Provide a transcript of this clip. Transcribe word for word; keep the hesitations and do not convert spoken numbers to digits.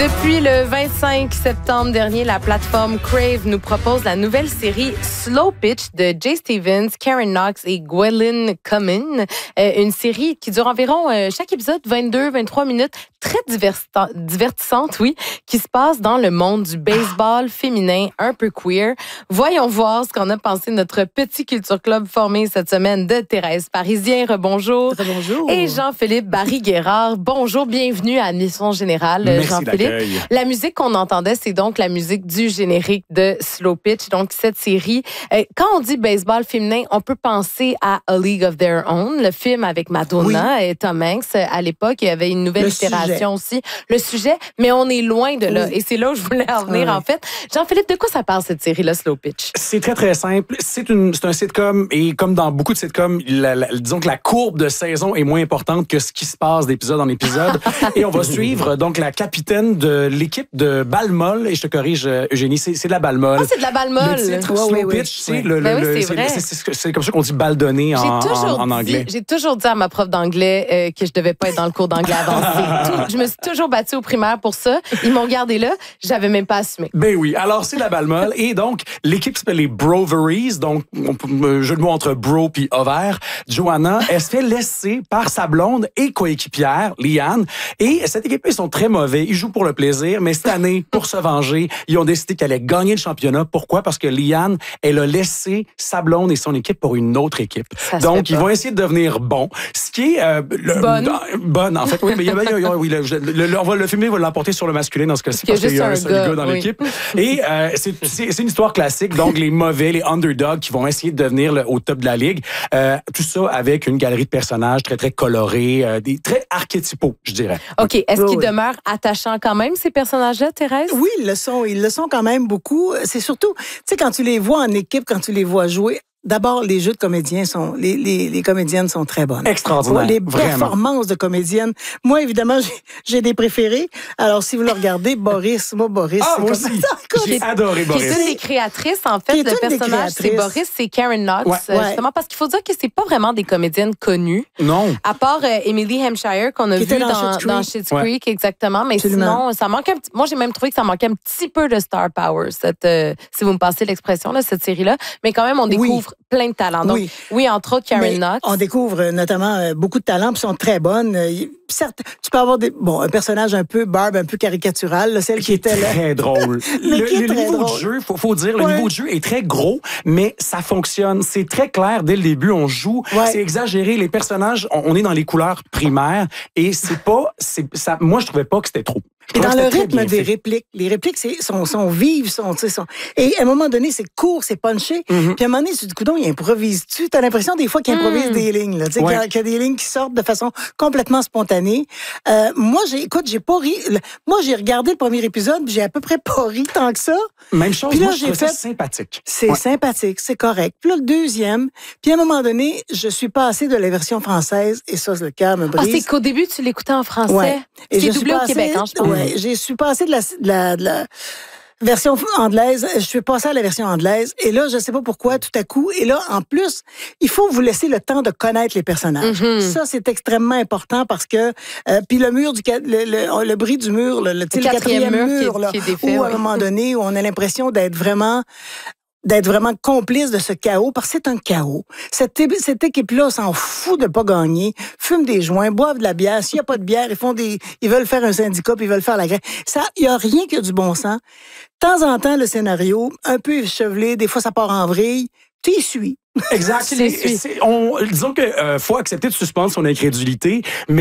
Depuis le vingt-cinq septembre dernier, la plateforme Crave nous propose la nouvelle série Slow Pitch de Jay Stevens, Karen Knox et Gwendolyn Cummins. Euh, une série qui dure environ euh, chaque épisode vingt-deux à vingt-trois minutes, très divertissante, oui, qui se passe dans le monde du baseball féminin un peu queer. Voyons voir ce qu'on a pensé de notre petit culture club formé cette semaine de Thérèse Parisien, rebonjour. Bonjour. Et Jean-Philippe Barry-Guerrard, bonjour, bienvenue à Admission Générale, Jean-Philippe. La musique qu'on entendait, c'est donc la musique du générique de Slow Pitch, donc cette série. Euh, quand on dit baseball féminin, on peut penser à A League of Their Own, le film avec Madonna oui. et Tom Hanks. À l'époque, il y avait une nouvelle le itération sujet. aussi. Le sujet, mais on est loin de là. Oui. Et c'est là où je voulais en venir, oui. en fait. Jean-Philippe, de quoi ça parle, cette série-là, Slow Pitch? C'est très, très simple. C'est, une, c'est un sitcom, et comme dans beaucoup de sitcoms, la, la, disons que la courbe de saison est moins importante que ce qui se passe d'épisode en épisode. Et on va suivre donc la capitaine de l'équipe de balle molle, et je te corrige, Eugénie, c'est, c'est de la balle molle. Ah, c'est de la balle molle. Le titre, ouais, Slow oui, Pitch, oui. c'est le, ben le, oui, c'est, c'est, c'est, c'est, c'est comme ça qu'on dit balle donnée en, en, en anglais. Dit, j'ai toujours dit à ma prof d'anglais euh, que je devais pas être dans le cours d'anglais avancé. Tout, je me suis toujours battue au primaire pour ça. Ils m'ont gardé là. J'avais même pas assumé. Ben oui. Alors, c'est la balle molle. Et donc, l'équipe s'appelle les Broveries. Donc, on, jeu de mots entre bro puis ovaire. Joanna, elle se fait laisser par sa blonde et coéquipière, Liane. Et cette équipe, ils sont très mauvais. Ils jouent pour le plaisir. Mais cette année, pour se venger, ils ont décidé qu'elle allait gagner le championnat. Pourquoi? Parce que Liane, elle a laissé sa blonde et son équipe pour une autre équipe. Ça donc, ils vont essayer de devenir bons. Ce qui est... Euh, le, bonne. Dans, bonne, en fait. Oui, mais il y a, il y a, oui, le, le, le, on va, le film va l'emporter sur le masculin dans ce cas-ci, parce qu'il y a un seul gars, gars dans oui. l'équipe. Et euh, c'est, c'est, c'est une histoire classique. Donc, les mauvais, les underdogs qui vont essayer de devenir le, au top de la ligue. Euh, tout ça avec une galerie de personnages très, très colorés, euh, des, très archétypaux, je dirais. OK. Est-ce oui, qu'ils oui. demeurent attachants quand même, ces personnages-là, Thérèse? Oui, ils le sont. Ils le sont quand même beaucoup. C'est surtout, tu sais, quand tu les vois en équipe, quand tu les vois jouer, d'abord, les jeux de comédiens sont, les, les, les comédiennes sont très bonnes. Extraordinaire. Les vraiment. performances de comédiennes. Moi, évidemment, j'ai, j'ai des préférés. Alors, si vous le regardez, Boris, moi, Boris. Ah, c'est moi comme aussi. ça. J'ai adoré Boris. Qui est une des créatrices, en fait. Qui est le une personnage, c'est Boris, c'est Karen Knox. Ouais. Euh, justement, parce qu'il faut dire que c'est pas vraiment des comédiennes connues. Non. À part euh, Emily Hampshire, qu'on a qui vu dans, dans, dans Schitt's Creek, ouais. exactement. Mais Absolument. sinon, ça manque un petit, moi, j'ai même trouvé que ça manquait un petit peu de star power, cette, euh, si vous me passez l'expression, là, cette série-là. Mais quand même, on découvre oui. plein de talents. Donc, oui. oui, entre autres, Karen Mais Knox. On découvre notamment euh, beaucoup de talents, puis sont très bonnes. Euh, certes, tu peux avoir des, bon, un personnage un peu barbe, un peu caricatural, là, celle qui, qui est était très là. drôle. le, le, le très niveau drôle. de jeu, faut, faut dire, le ouais. niveau de jeu est très gros, mais ça fonctionne. C'est très clair dès le début. On joue, ouais. c'est exagéré. Les personnages, on, on est dans les couleurs primaires, et c'est pas, c'est ça. Moi, je trouvais pas que c'était trop. Et dans le rythme des répliques, les répliques c'est, sont, sont vives, sont, sont, et à un moment donné, c'est court, c'est punché. Mm-hmm. Puis à un moment donné, tu dis, coudonc, il improvise-tu? T'as l'impression des fois qu'il improvise mm. des lignes, là, tu sais, ouais. qu'il, y a, qu'il y a des lignes qui sortent de façon complètement spontanée. Euh, moi, j'ai, écoute, j'ai pas ri. Moi, j'ai regardé le premier épisode, puis j'ai à peu près pas ri tant que ça. Même chose, puis là, moi, je j'ai trouve fait, ça sympathique. C'est ouais. sympathique, c'est correct. Puis là, le deuxième, puis à un moment donné, je suis passée de la version française, et ça, le cœur me brise. Ah, c'est qu'au début, tu l'écoutais en français. Ouais. Et c'est je doublé passée, au Québec, hein, je pense. Ouais, je suis passée de la, de la, de la version anglaise, je suis passée à la version anglaise, et là, je sais pas pourquoi, tout à coup, et là, en plus, il faut vous laisser le temps de connaître les personnages. Mm-hmm. Ça, c'est extrêmement important parce que, euh, puis le mur du, le, le, le bris du mur, le, le, le quatrième, quatrième mur, mur qui est, là, qui est défait, où ouais. à un moment donné, où on a l'impression d'être vraiment d'être vraiment complice de ce chaos, parce que c'est un chaos. Cette, cette équipe-là s'en fout de pas gagner, fume des joints, boivent de la bière. S'il n'y a pas de bière, ils font des, ils veulent faire un syndicat, puis ils veulent faire la grève. Ça, il n'y a rien qui a du bon sens. De temps en temps, le scénario, un peu échevelé, des fois ça part en vrille, tu y suis. Exact. C'est, c'est, on, disons que euh, faut accepter de suspendre son incrédulité, mais